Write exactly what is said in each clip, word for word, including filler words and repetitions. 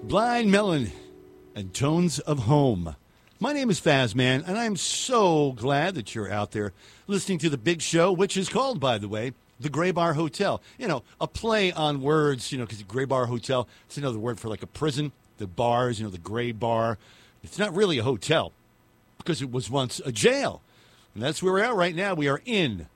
Blind Melon and Tones of Home. My name is Fazman, and I'm so glad that you're out there listening to the big show, which is called, by the way, the Gray Bar Hotel. You know, a play on words, you know, because the Gray Bar Hotel, it's another word for like a prison. The bars, you know, the Gray Bar. It's not really a hotel because it was once a jail. And that's where we're at right now. We are in.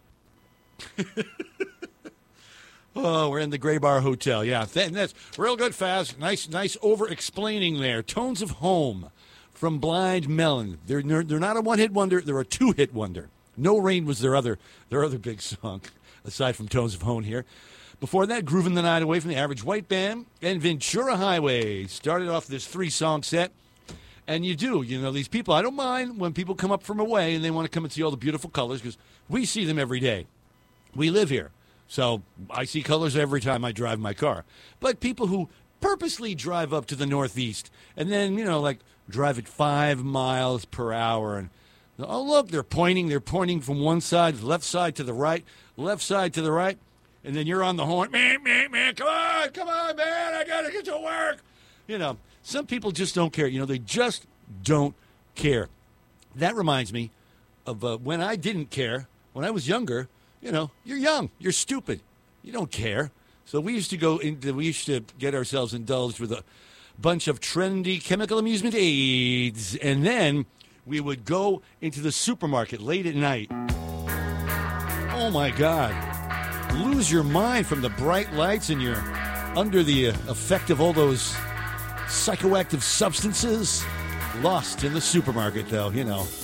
Oh, we're in the Gray Bar Hotel. Yeah, that, that's real good, Faz. Nice, nice over-explaining there. Tones of Home from Blind Melon. They're they're not a one-hit wonder. They're a two-hit wonder. No Rain was their other their other big song, aside from Tones of Home here. Before that, Groovin' the Night Away from the Average White Band and Ventura Highway. Started off this three-song set. And you do, you know, these people, I don't mind when people come up from away and they want to come and see all the beautiful colors because we see them every day. We live here. So I see colors every time I drive my car. But people who purposely drive up to the Northeast and then, you know, like drive at five miles per hour. And, oh, look, they're pointing. They're pointing from one side, left side to the right, left side to the right. And then you're on the horn. Man, man, man, come on, come on, man, I got to get to work. You know, some people just don't care. You know, they just don't care. That reminds me of uh, when I didn't care, when I was younger. You know, you're young, you're stupid, you don't care. So we used to go into, we used to get ourselves indulged with a bunch of trendy chemical amusement aids, and then we would go into the supermarket late at night. Oh my God. Lose your mind from the bright lights, and you're under the effect of all those psychoactive substances. Lost in the supermarket, though, you know.